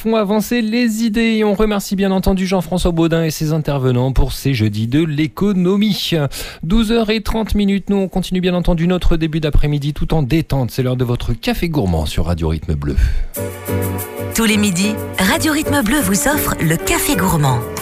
font avancer les idées et on remercie bien entendu Jean-François Baudin et ses intervenants pour ces jeudis de l'économie. 12h30, nous on continue bien entendu notre début d'après-midi tout en détente. C'est l'heure de votre café gourmand sur Radio Rythme Bleu. Tous les midis, Radio Rythme Bleu vous offre le café gourmand.